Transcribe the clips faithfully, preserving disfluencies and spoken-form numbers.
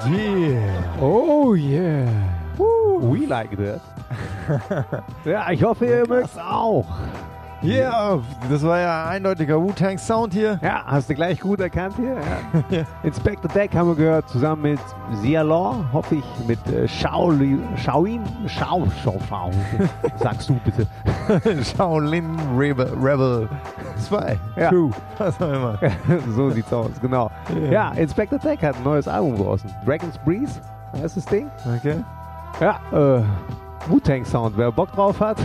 Yeah. Oh yeah. Woo. We like that. Ja, ich hoffe, ihr mögt es auch. Ja, yeah, das war ja eindeutiger Wu-Tang Sound hier. Ja, hast du gleich gut erkannt hier. Ja. Inspector Deck haben wir gehört, zusammen mit Zia Law, hoffe ich, mit äh, Shaolin, Shaolin, Shao, Shao, Shao. Sagst du bitte. Shaolin Rebel, Rebel zwei. Ja. Two. Was auch immer. So sieht's aus, genau. Yeah. Ja, Inspector Deck hat ein neues Album draußen. Dragon's Breeze heißt das Ding. Okay. Ja, äh, Wu-Tang Sound, wer Bock drauf hat,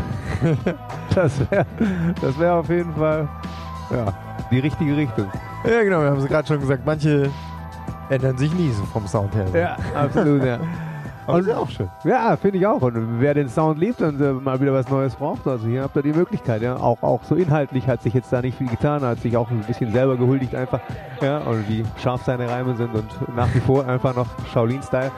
das wäre das wär auf jeden Fall ja, die richtige Richtung. Ja, genau, wir haben es gerade schon gesagt, manche ändern sich nie so vom Sound her. Ja, absolut, ja. Und ist auch schön. Ja, finde ich auch. Und wer den Sound liebt und äh, mal wieder was Neues braucht, also hier habt ihr die Möglichkeit. Ja, auch, auch so inhaltlich hat sich jetzt da nicht viel getan, hat sich auch ein bisschen selber gehuldigt einfach. Ja, und wie scharf seine Reime sind und nach wie vor einfach noch Shaolin-Style.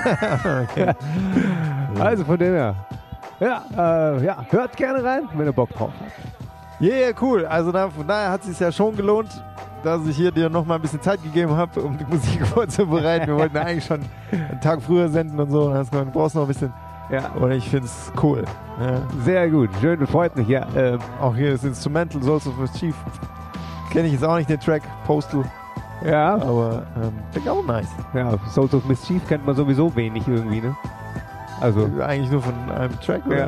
Okay. Also von dem her. Ja, äh, ja, hört gerne rein, wenn ihr Bock drauf habt. Yeah, cool. Also da, von daher hat es sich ja schon gelohnt, dass ich hier dir noch mal ein bisschen Zeit gegeben habe, um die Musik vorzubereiten. Wir wollten eigentlich schon einen Tag früher senden und so. Und dann hast du gesagt, du brauchst noch ein bisschen. Ja. Und ich finde es cool. Ja. Sehr gut, schön, freut mich. Ja, ähm, auch hier das Instrumental, Souls of Mischief. Kenne ich jetzt auch nicht den Track, Postal. Ja. Aber ähm, finde ich auch nice. Ja, Souls of Mischief kennt man sowieso wenig irgendwie, ne? Also eigentlich nur von einem Track, oder?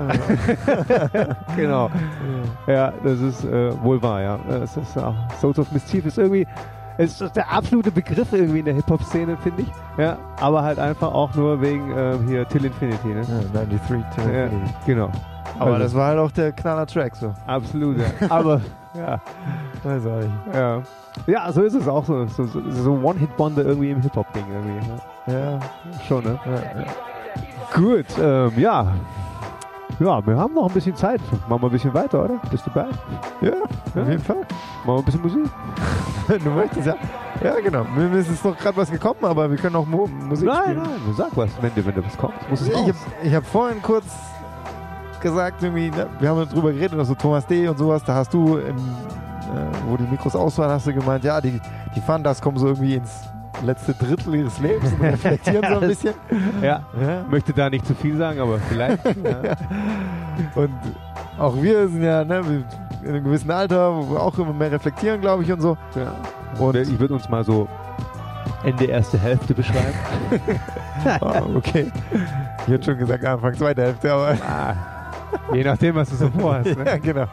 Ja. Genau. Ja. Ja, das ist äh, wohl wahr, ja. Das ist auch, Souls of Mischief ist irgendwie, es ist der absolute Begriff irgendwie in der Hip-Hop-Szene, finde ich. Ja, aber halt einfach auch nur wegen äh, hier Till Infinity, ne? Ja, neununddreißig Till ja, Infinity. Genau. Aber also, das war halt auch der Knaller-Track, so. Absolut, ja. Aber, ja. Weiß auch nicht. Ja. Ja, so ist es auch so. So, so, so One-Hit-Wonder irgendwie im Hip-Hop-Ding irgendwie. Ja. Ja. Schon, ne? Ja, ja. Gut, ähm, ja. Ja, wir haben noch ein bisschen Zeit. Machen wir ein bisschen weiter, oder? Bist du bereit? Ja, ja, auf jeden Fall. Machen wir ein bisschen Musik? Du möchtest ja. Ja, genau. Mir ist jetzt noch gerade was gekommen, aber wir können auch Mo Musik nein, spielen. Nein, nein, sag was, wenn dir, wenn dir was kommt. Muss es ich raus. habe hab vorhin kurz gesagt, irgendwie, wir haben drüber geredet, also Thomas D. und sowas, da hast du, im, äh, wo die Mikros aus waren, hast du gemeint, ja, die, die Fandas kommen so irgendwie ins letzte Drittel ihres Lebens und reflektieren so ein bisschen. Ja. Ja, möchte da nicht zu viel sagen, aber vielleicht. Ja. Und auch wir sind ja ne, in einem gewissen Alter, wo wir auch immer mehr reflektieren, glaube ich, und so. Ja. Und ich würde uns mal so Ende erste Hälfte beschreiben. Oh, okay. Ich hätte schon gesagt Anfang zweite Hälfte, aber... Ah, je nachdem, was du so vorhast. Ne? Ja, genau.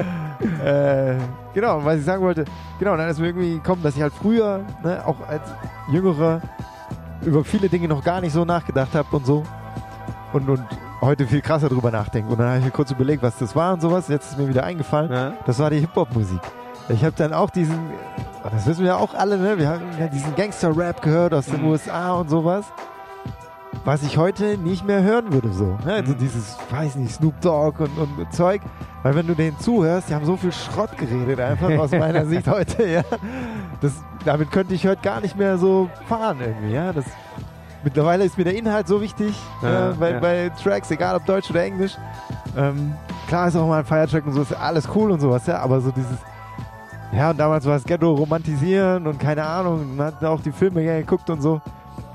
äh, genau, und was ich sagen wollte, genau, dann ist mir irgendwie gekommen, dass ich halt früher, ne, auch als Jüngerer, über viele Dinge noch gar nicht so nachgedacht habe und so. Und, und heute viel krasser drüber nachdenke. Und dann habe ich mir kurz überlegt, was das war und sowas. Jetzt ist mir wieder eingefallen, Ja. das war die Hip-Hop-Musik. Ich habe dann auch diesen, das wissen wir ja auch alle, ne? Wir haben ja diesen Gangster-Rap gehört aus den mhm. U S A und sowas. Was ich heute nicht mehr hören würde, so. Ne? Also Mhm. dieses, weiß nicht, Snoop Dogg und, und Zeug. Weil wenn du denen zuhörst, die haben so viel Schrott geredet, einfach aus meiner Sicht heute, ja. Das, damit könnte ich heute gar nicht mehr so fahren irgendwie, ja. Das, mittlerweile ist mir der Inhalt so wichtig, Ja, ja, bei, ja. bei Tracks, egal ob Deutsch oder Englisch. Ähm, klar ist auch mal ein Feiertrack und so, ist alles cool und sowas, ja, aber so dieses, ja, und damals war das Ghetto romantisieren und keine Ahnung, man hat auch die Filme gerne geguckt und so.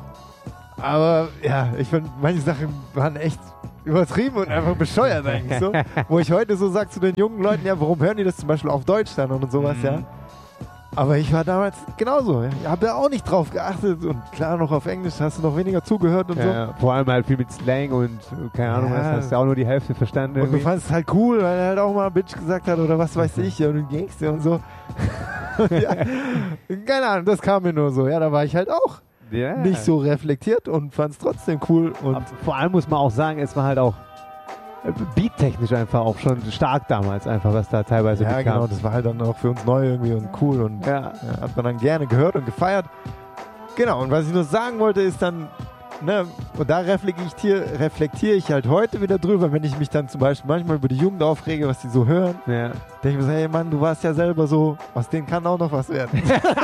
Aber ja, ich finde, manche Sachen waren echt übertrieben und einfach bescheuert eigentlich so. Wo ich heute so sage zu den jungen Leuten, ja, warum hören die das zum Beispiel auf Deutsch dann und sowas, Mhm. ja. Aber ich war damals genauso. Ja. Ich habe da auch nicht drauf geachtet und klar, noch auf Englisch hast du noch weniger zugehört und Ja, so. ja. Vor allem halt viel mit Slang und keine Ahnung, Ja. was, hast du auch nur die Hälfte verstanden. Und du irgendwie. fandest es halt cool, weil er halt auch mal Bitch gesagt hat oder was weiß ich, ja, und du Gangster und so. Ja. Keine Ahnung, das kam mir nur so. Ja, da war ich halt auch Ja. nicht so reflektiert und fand es trotzdem cool. Und Aber vor allem muss man auch sagen, es war halt auch äh, beattechnisch einfach auch schon stark damals einfach, was da teilweise ja, bekam. genau, das war halt dann auch für uns neu irgendwie und cool und Ja. ja, hat man dann gerne gehört und gefeiert. Genau, und was ich nur sagen wollte, ist dann, ne, und da reflektiere reflektier ich halt heute wieder drüber, wenn ich mich dann zum Beispiel manchmal über die Jugend aufrege, was die so hören, Ja. denke ich mir so, hey Mann, du warst ja selber so, aus denen kann auch noch was werden.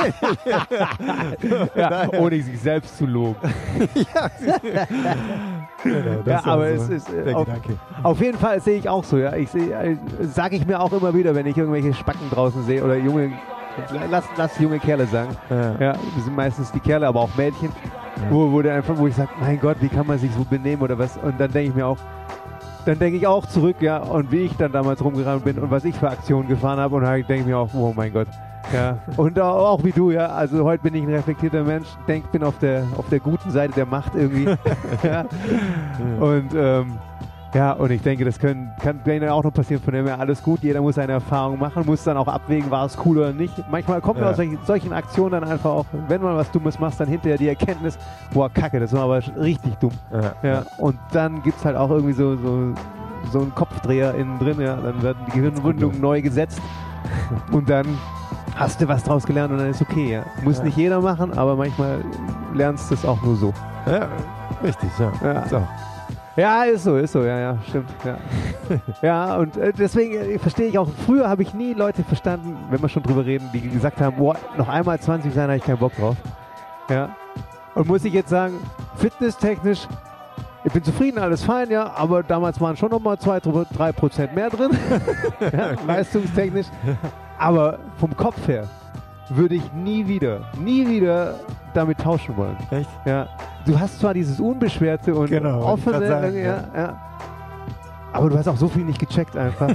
Ja, Daher- ohne sich selbst zu loben. ja, genau, das Ja, aber war es so ist, äh, der auf- Gedanke. Auf jeden Fall sehe ich auch so, ja. Ich sehe, äh, sage ich mir auch immer wieder, wenn ich irgendwelche Spacken draußen sehe oder junge, lass, lass junge Kerle sagen. Ja. Ja, das sind meistens die Kerle, aber auch Mädchen. Wo, wo, der einfach, wo ich sage, mein Gott, wie kann man sich so benehmen oder was? Und dann denke ich mir auch, dann denke ich auch zurück, ja, und wie ich dann damals rumgerannt bin und was ich für Aktionen gefahren habe und dann denke ich mir auch, oh mein Gott. Ja. Und auch, auch wie du, ja, also heute bin ich ein reflektierter Mensch, denk, bin auf der, auf der guten Seite der Macht irgendwie. Ja. Und ähm, ja, und ich denke, das können, kann denen auch noch passieren, von dem her alles gut, jeder muss seine Erfahrung machen, muss dann auch abwägen, war es cool oder nicht. Manchmal kommt ja. aus solchen, solchen Aktionen dann einfach auch, wenn man was Dummes macht, dann hinterher die Erkenntnis, boah, kacke, das war aber richtig dumm. Ja. Ja. Und dann gibt es halt auch irgendwie so, so, so einen Kopfdreher innen drin, ja, dann werden die Gehirnwundungen neu gesetzt und dann hast du was draus gelernt und dann ist okay, ja. Muss ja. nicht jeder machen, aber manchmal lernst du es auch nur so. Ja, richtig, ja. Ja. So. Ja, ist so, ist so, ja, ja, stimmt. Ja, ja und äh, deswegen äh, verstehe ich auch, früher habe ich nie Leute verstanden, wenn wir schon drüber reden, die gesagt haben, boah, noch einmal zwanzig sein, habe ich keinen Bock drauf. Ja. Und muss ich jetzt sagen, fitnesstechnisch, ich bin zufrieden, alles fein, ja, aber damals waren schon nochmal zwei, drei Prozent mehr drin, ja, leistungstechnisch. Aber vom Kopf her würde ich nie wieder, nie wieder damit tauschen wollen. Echt? Ja. Du hast zwar dieses Unbeschwerte und genau, offene, sagen, ja, ja. Ja. Aber du hast auch so viel nicht gecheckt einfach.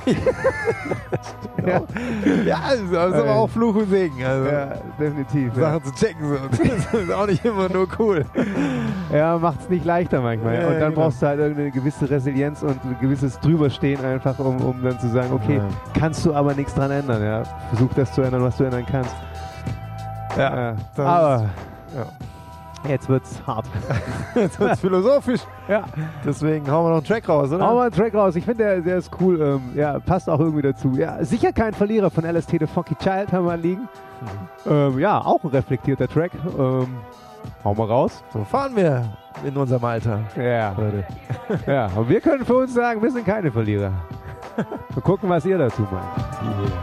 ja, ja, also, das ist aber auch Fluch und Segen. Also ja, definitiv. Sachen ja. zu checken, so. Das ist auch nicht immer nur cool. Ja, macht es nicht leichter manchmal. Ja, und dann genau. brauchst du halt irgendeine gewisse Resilienz und ein gewisses Drüberstehen einfach, um, um dann zu sagen, okay, ja. kannst du aber nichts dran ändern. Ja? Versuch das zu ändern, was du ändern kannst. Ja, ja. aber ja. Jetzt wird's hart. Jetzt wird's philosophisch. Ja. Deswegen hauen wir noch einen Track raus, oder? Hauen wir einen Track raus. Ich finde, der, der ist cool. Ähm, ja, passt auch irgendwie dazu. Ja, sicher kein Verlierer von L S T, The Funky Child haben wir liegen. Mhm. Ähm, ja, auch ein reflektierter Track. Ähm, hauen wir raus. So fahren wir in unserem Alter. Ja. Ja, und wir können für uns sagen, wir sind keine Verlierer. Wir gucken, was ihr dazu meint. Yeah.